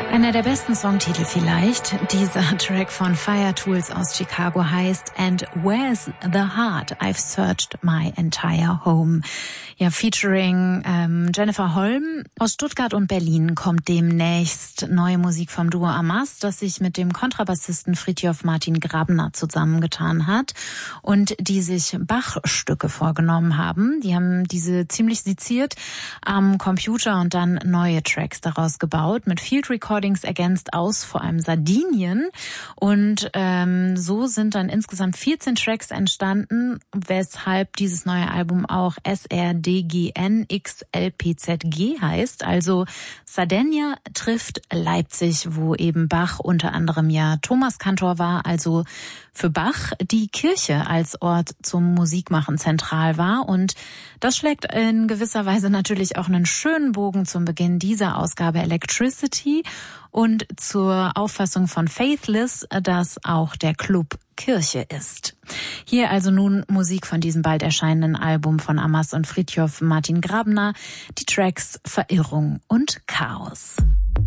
Einer der besten Songtitel vielleicht. Dieser Track von Fire Tools aus Chicago heißt And Where's the Heart? I've Searched My Entire Home. Ja, featuring Jennifer Holm aus Stuttgart und Berlin kommt demnächst neue Musik vom Duo Amas, das sich mit dem Kontrabassisten Fridtjof Martin Grabner zusammengetan hat und die sich Bach-Stücke vorgenommen haben. Die haben diese ziemlich seziert am Computer und dann neue Tracks daraus gebaut, mit Field Recordings ergänzt aus vor allem Sardinien. Und so sind dann insgesamt 14 Tracks entstanden, weshalb dieses neue Album auch SRDGNXLPZG heißt, also Sardinia trifft Leipzig, wo eben Bach unter anderem ja Thomas Kantor war, also für Bach die Kirche als Ort zum Musikmachen zentral war. Und das schlägt in gewisser Weise natürlich auch einen schönen Bogen zum Beginn dieser Ausgabe Electricity und zur Auffassung von Faithless, dass auch der Club Kirche ist. Hier also nun Musik von diesem bald erscheinenden Album von Amas und Fridtjof Martin Grabner, die Tracks Verirrung und Chaos.